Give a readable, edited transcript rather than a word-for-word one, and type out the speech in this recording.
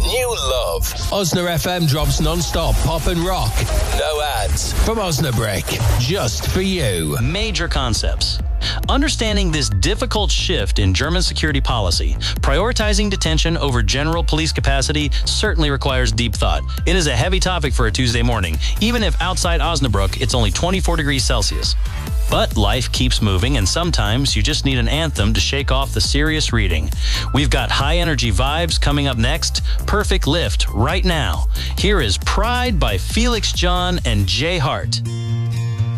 new love. Osna FM drops non-stop pop and rock. No ads. From Osnabrück. Just for you. Major concepts. Understanding this difficult shift in German security policy, prioritizing detention over general police capacity certainly requires deep thought. It is a heavy topic for a Tuesday morning, even if outside Osnabrück it's only 24 degrees Celsius. But life keeps moving, and sometimes you just need an anthem to shake off the serious reading. We've got high energy vibes coming up next. Perfect Lift right now. Here is Pride by Felix John and Jay Hart.